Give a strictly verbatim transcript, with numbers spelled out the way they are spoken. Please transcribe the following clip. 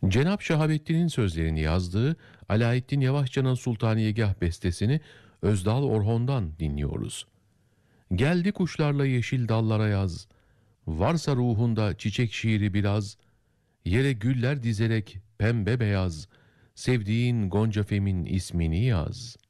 Cenab Şahabettin'in sözlerini yazdığı Alaeddin Yavaşçı'nın Sultaniyegah bestesini Özdal Orhon'dan dinliyoruz. Geldi kuşlarla yeşil dallara yaz, varsa ruhunda çiçek şiiri biraz, yere güller dizerek pembe beyaz, sevdiğin Gonca Fem'in ismini yaz.''